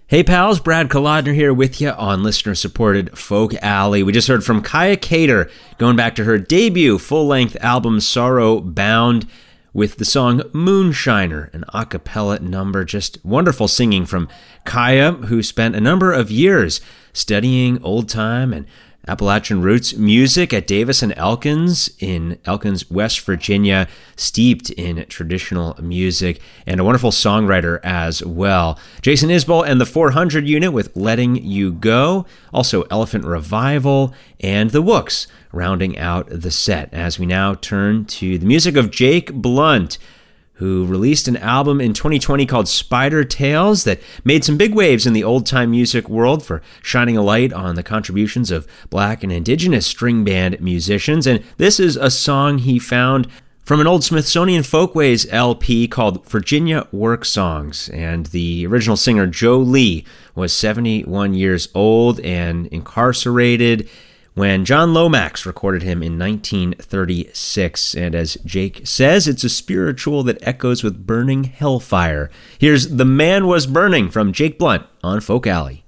Hey pals, Brad Kolodner here with you on listener-supported Folk Alley. We just heard from Kaya Cater, going back to her debut full-length album Sorrow Bound, with the song Moonshiner, an a cappella number. Just wonderful singing from Kaya, who spent a number of years studying old-time and Appalachian roots music at Davis and Elkins in Elkins, West Virginia, steeped in traditional music, and a wonderful songwriter as well. Jason Isbell and the 400 Unit with Letting You Go, also Elephant Revival, and the Wooks rounding out the set, as we now turn to the music of Jake Blunt, who released an album in 2020 called Spider Tales that made some big waves in the old-time music world for shining a light on the contributions of Black and Indigenous string band musicians. And this is a song he found from an old Smithsonian Folkways LP called Virginia Work Songs. And the original singer, Joe Lee, was 71 years old and incarcerated when John Lomax recorded him in 1936. And as Jake says, it's a spiritual that echoes with burning hellfire. Here's The Man Was Burning from Jake Blunt on Folk Alley.